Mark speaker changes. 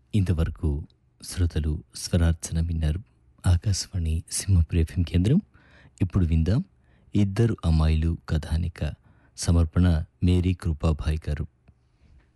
Speaker 1: ఇంతవరకు శ్రోతలు స్వరార్చన విన్నారు. ఆకాశవాణి సింహపురి ఎఫ్ఎం కేంద్రం. ఇప్పుడు విందాం ఇద్దరు అమ్మాయిలు కథానిక. సమర్పణ మేరీ కృపాభాయ్ గారు.